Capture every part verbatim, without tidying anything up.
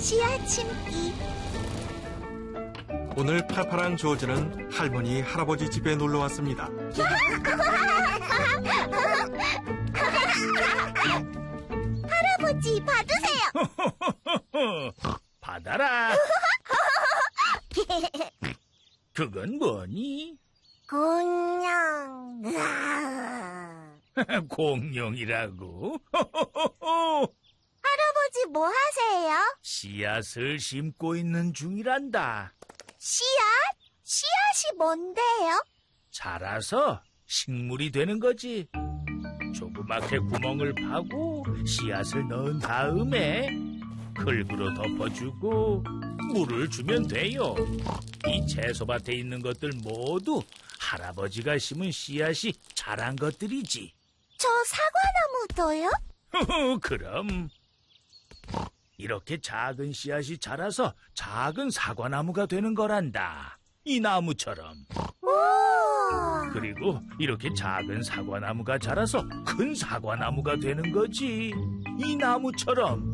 씨앗 심기. 오늘 팔팔한 조지는 할머니, 할아버지 집에 놀러 왔습니다. 할아버지, 받으세요. 받아라. 그건 뭐니? 공룡. 공룡이라고? 할아버지, 뭐 하세요? 씨앗을 심고 있는 중이란다. 씨앗? 씨앗이 뭔데요? 자라서 식물이 되는 거지. 조그맣게 구멍을 파고 씨앗을 넣은 다음에 흙으로 덮어주고 물을 주면 돼요. 이 채소밭에 있는 것들 모두 할아버지가 심은 씨앗이 자란 것들이지. 저 사과나무도요? 그럼 이렇게 작은 씨앗이 자라서 작은 사과나무가 되는 거란다. 이 나무처럼. 우와. 그리고 이렇게 작은 사과나무가 자라서 큰 사과나무가 되는 거지. 이 나무처럼.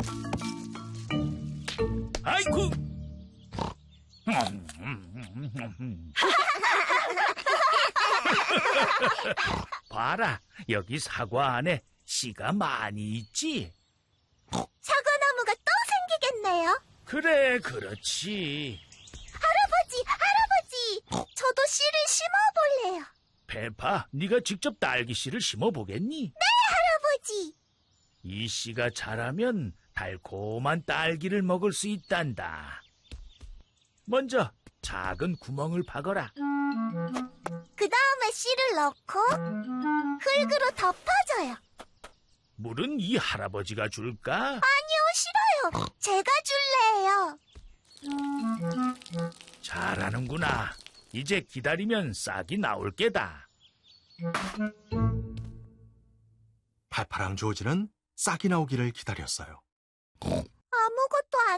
아이고! 봐라, 여기 사과 안에 씨가 많이 있지? 사과나무가 또 생기겠네요. 그래, 그렇지. 할아버지, 할아버지, 저도 씨를 심어볼래요. 페파, 네가 직접 딸기 씨를 심어보겠니? 네, 할아버지. 이 씨가 자라면 달콤한 딸기를 먹을 수 있단다. 먼저 작은 구멍을 파거라. 그 다음에 씨를 넣고 흙으로 덮어줘요. 물은 이 할아버지가 줄까? 아니요, 싫어요. 제가 줄래요. 잘하는구나. 이제 기다리면 싹이 나올 게다. 팔팔한 조지는 싹이 나오기를 기다렸어요. 아무것도 안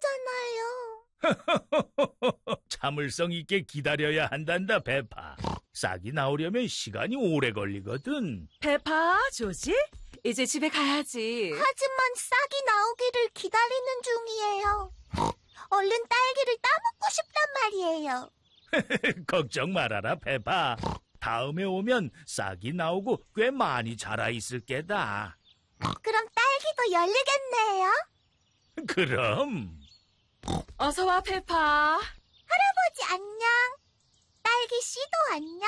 나오잖아요. 참을성 있게 기다려야 한단다, 페파. 싹이 나오려면 시간이 오래 걸리거든. 페파, 조지, 이제 집에 가야지. 하지만 싹이 나오기를 기다리는 중이에요. 얼른 딸기를 따먹고 싶단 말이에요. 걱정 말아라, 페파. 다음에 오면 싹이 나오고 꽤 많이 자라 있을 게다. 그럼 딸기도 열리겠네요. 그럼. 어서 와, 페파. 할아버지 안녕. 딸기 씨도 안녕.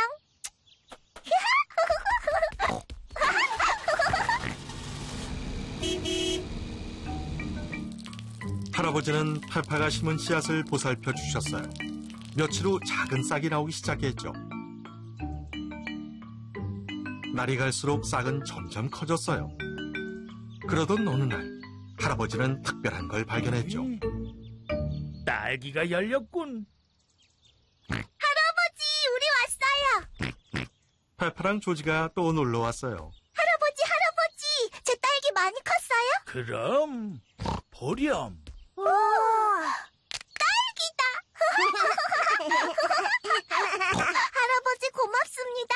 할아버지는 팔팔가 심은 씨앗을 보살펴 주셨어요. 며칠 후 작은 싹이 나오기 시작했죠. 날이 갈수록 싹은 점점 커졌어요. 그러던 어느 날 할아버지는 특별한 걸 발견했죠. 딸기가 열렸군. 할아버지, 우리 왔어요. 팔팔랑 조지가 또 놀러 왔어요. 할아버지, 할아버지, 제 딸기 많이 컸어요? 그럼 보렴. 우와, 딸기다. 할아버지 고맙습니다.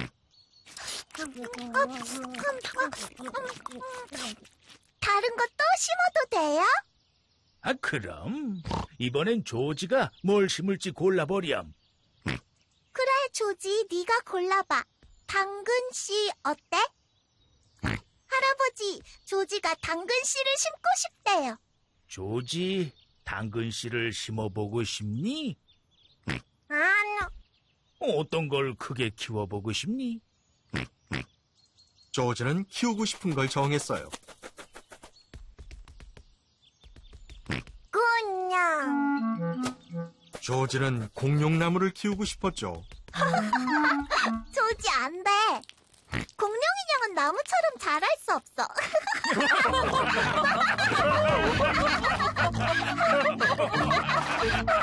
다른 것도 심어도 돼요? 아, 그럼 이번엔 조지가 뭘 심을지 골라보렴. 그래, 조지, 네가 골라봐. 당근씨 어때? 할아버지, 조지가 당근씨를 심고 싶대요. 조지, 당근 씨를 심어보고 싶니? 아니요. 어떤 걸 크게 키워보고 싶니? 조지는 키우고 싶은 걸 정했어요. 그냥. 조지는 공룡나무를 키우고 싶었죠. 조지, 안 돼. 공룡 인형은 나무처럼 자랄 수 없어.